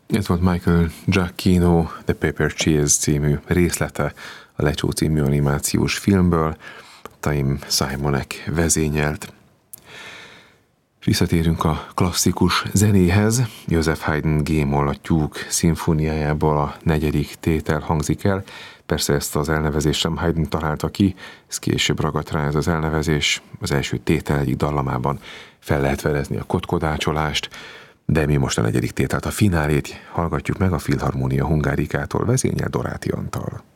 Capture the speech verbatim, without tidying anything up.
Ez volt Michael Giacchino The Paper Chase című részlete a Lecsó című animációs filmből, Taim Simonek vezényelt. Visszatérünk a klasszikus zenéhez. Joseph Haydn G-moll a tyúk szimfóniájából a negyedik tétel hangzik el. Persze ezt az elnevezést sem Haydn találta ki, ez később ragadt rá ez az elnevezés. Az első tétel egyik dallamában fel lehet fedezni a kotkodácsolást, de mi most a negyedik tételt, a finálét hallgatjuk meg a Filharmonia Hungárikától vezényel Doráti Antal.